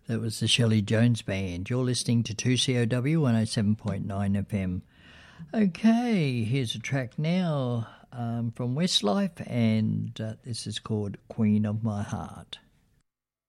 That was the Shelley Jones Band. You're listening to 2COW 107.9 FM. Okay, here's a track now from Westlife, and this is called Queen of My Heart.